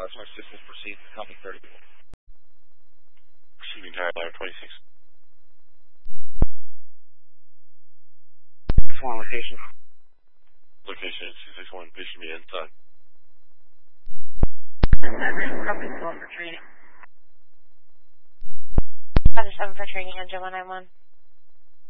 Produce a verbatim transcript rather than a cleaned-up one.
uh, so our systems proceed to copy thirty. Receiving tower line twenty-six. One location. Location is two six one, patient be inside. Copy seven for training. Copy seven for training, engine one nine one.